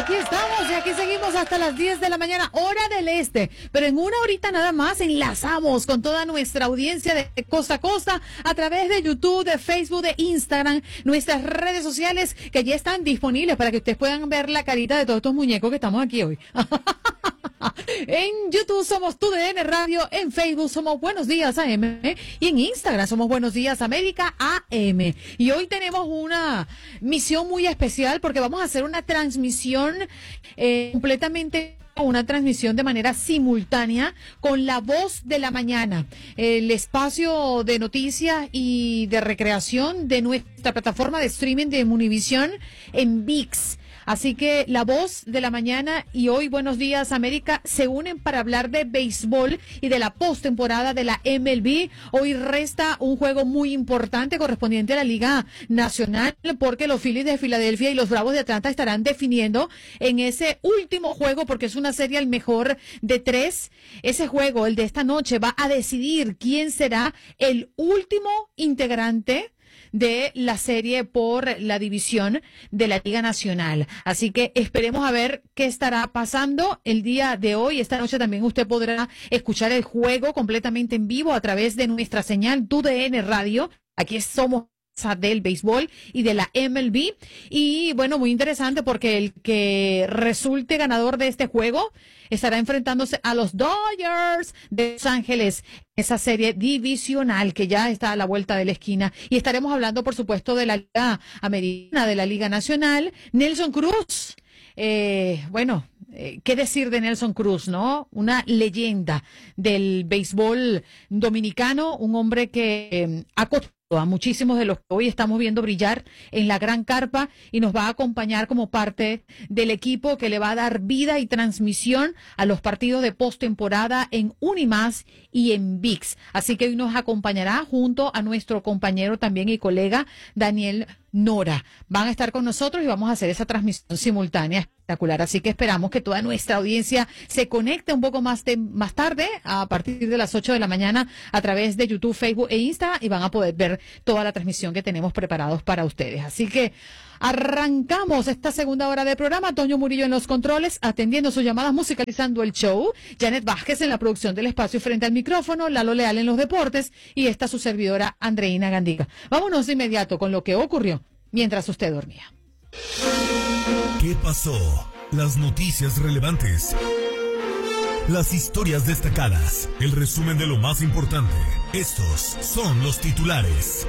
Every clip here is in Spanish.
Aquí estamos y aquí seguimos hasta las 10 de la mañana, hora del este. Pero en una horita nada más enlazamos con toda nuestra audiencia de costa a costa a través de YouTube, de Facebook, de Instagram, nuestras redes sociales que ya están disponibles para que ustedes puedan ver la carita de todos estos muñecos que estamos aquí hoy. En YouTube somos TUDN Radio, en Facebook somos Buenos Días AM y en Instagram somos Buenos Días América AM. Y hoy tenemos una misión muy especial porque vamos a hacer una transmisión completamente, una transmisión de manera simultánea con La Voz de la Mañana, el espacio de noticias y de recreación de nuestra plataforma de streaming de Univisión en ViX. Así que La Voz de la Mañana y hoy Buenos Días América se unen para hablar de béisbol y de la postemporada de la MLB. Hoy resta un juego muy importante correspondiente a la Liga Nacional porque los Phillies de Filadelfia y los Bravos de Atlanta estarán definiendo en ese último juego porque es una serie al mejor de 3. Ese juego, el de esta noche, va a decidir quién será el último integrante de la serie por la división de la Liga Nacional. Así que esperemos a ver qué estará pasando el día de hoy. Esta noche también usted podrá escuchar el juego completamente en vivo a través de nuestra señal TUDN Radio. Aquí somos del béisbol y de la MLB. Y bueno, muy interesante porque el que resulte ganador de este juego estará enfrentándose a los Dodgers de Los Ángeles, esa serie divisional que ya está a la vuelta de la esquina. Y estaremos hablando, por supuesto, de la Liga Americana, de la Liga Nacional. Nelson Cruz, ¿qué decir de Nelson Cruz, no? Una leyenda del béisbol dominicano, un hombre que ha costado a muchísimos de los que hoy estamos viendo brillar en la gran carpa y nos va a acompañar como parte del equipo que le va a dar vida y transmisión a los partidos de postemporada en Unimás y en ViX. Así que hoy nos acompañará junto a nuestro compañero también y colega Daniel Nora. Van a estar con nosotros y vamos a hacer esa transmisión simultánea espectacular. Así que esperamos que toda nuestra audiencia se conecte un poco más tarde, a partir de las 8 de la mañana, a través de YouTube, Facebook e Insta, y van a poder ver toda la transmisión que tenemos preparados para ustedes. Así que arrancamos esta segunda hora de programa. Toño Murillo en los controles, atendiendo sus llamadas, musicalizando el show. Janet Vázquez en la producción del espacio frente al micrófono. Lalo Leal en los deportes. Y esta su servidora, Andreina Gandica. Vámonos de inmediato con lo que ocurrió mientras usted dormía. ¿Qué pasó? Las noticias relevantes. Las historias destacadas. El resumen de lo más importante. Estos son los titulares.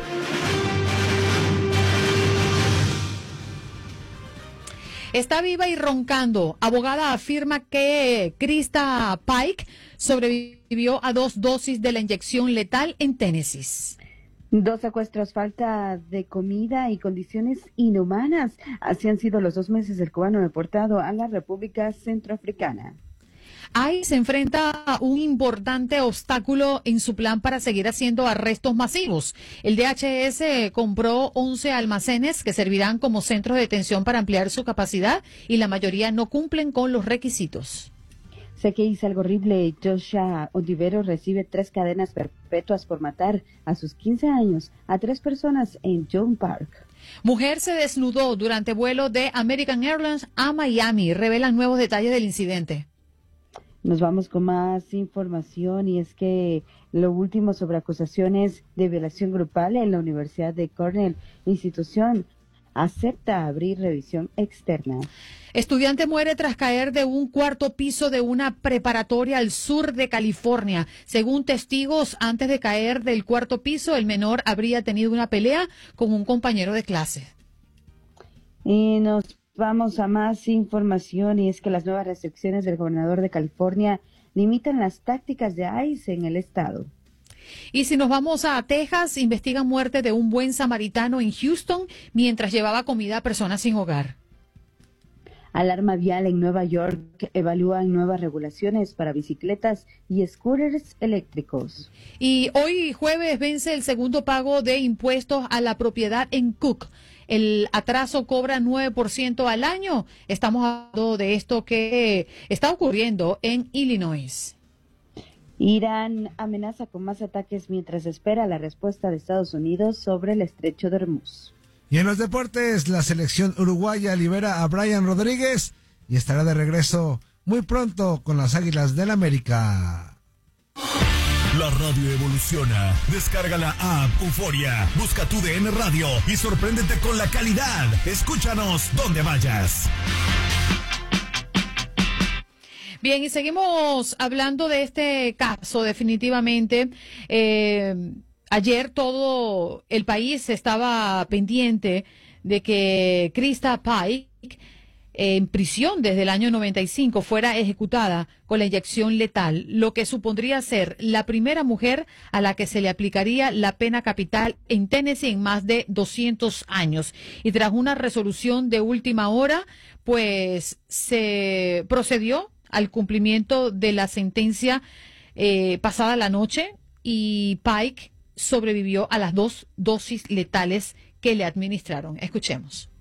Está viva y roncando. Abogada afirma que Krista Pike sobrevivió a 2 dosis de la inyección letal en Tennessee. 2 secuestros, falta de comida y condiciones inhumanas. Así han sido los 2 meses del cubano deportado a la República Centroafricana. Se enfrenta a un importante obstáculo en su plan para seguir haciendo arrestos masivos. El DHS compró 11 almacenes que servirán como centros de detención para ampliar su capacidad y la mayoría no cumplen con los requisitos. Sé que hice algo horrible. Joshua Ontivero recibe 3 cadenas perpetuas por matar a sus 15 años a 3 personas en Jones Park. Mujer se desnudó durante vuelo de American Airlines a Miami. Revelan nuevos detalles del incidente. Nos vamos con más información y es que lo último sobre acusaciones de violación grupal en la Universidad de Cornell, institución acepta abrir revisión externa. Estudiante muere tras caer de un 4º piso de una preparatoria al sur de California. Según testigos, antes de caer del 4º piso, el menor habría tenido una pelea con un compañero de clase. Y nos vamos a más información y es que las nuevas restricciones del gobernador de California limitan las tácticas de ICE en el estado. Y si nos vamos a Texas, investigan muerte de un buen samaritano en Houston mientras llevaba comida a personas sin hogar. Alarma vial en Nueva York, evalúan nuevas regulaciones para bicicletas y scooters eléctricos. Y hoy jueves vence el segundo pago de impuestos a la propiedad en Cook. El atraso cobra 9% al año. Estamos hablando de esto que está ocurriendo en Illinois. Irán amenaza con más ataques mientras espera la respuesta de Estados Unidos sobre el estrecho de Hormuz. Y en los deportes, la selección uruguaya libera a Brian Rodríguez y estará de regreso muy pronto con las Águilas del América. La radio evoluciona. Descarga la app Euforia. Busca tu DN Radio y sorpréndete con la calidad. Escúchanos donde vayas. Bien, y seguimos hablando de este caso, definitivamente. Ayer todo el país estaba pendiente de que Krista Pike, en prisión desde el año 95, fuera ejecutada con la inyección letal, lo que supondría ser la primera mujer a la que se le aplicaría la pena capital en Tennessee en más de 200 años. Y tras una resolución de última hora, pues se procedió al cumplimiento de la sentencia pasada la noche, y Pike sobrevivió a las 2 dosis letales que le administraron. Escuchemos.